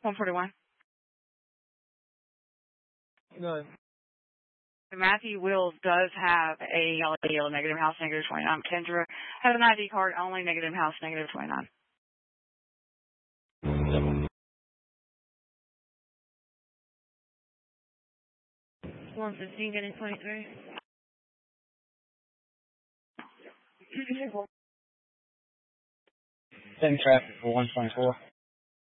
141. Go ahead. Matthew Wills does have a yellow, negative house, negative 29. Kendra has an ID card, only negative house, negative 29. 115, getting 23. Same traffic for 124.